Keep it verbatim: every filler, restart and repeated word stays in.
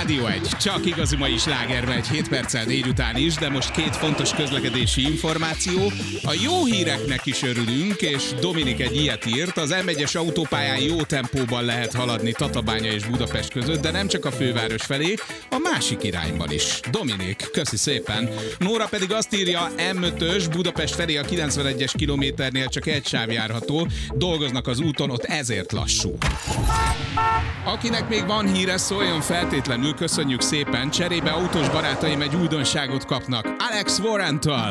Rádió egy, csak igazi mai sláger megy hét perccel négy után is, de most két fontos közlekedési információ. A jó híreknek is örülünk, és Dominik egy ilyet írt. Az em egyes autópályán jó tempóban lehet haladni Tatabánya és Budapest között, de nem csak a főváros felé, a másik irányban is. Dominik, köszi szépen. Nóra pedig azt írja, em ötös Budapest felé a kilencvenegyes kilométernél csak egy sáv járható, dolgoznak az úton, ott ezért lassú. Akinek még van híre, szóljon feltétlenül, köszönjük szépen, cserébe autós barátaim egy újdonságot kapnak. Alex Warrentől.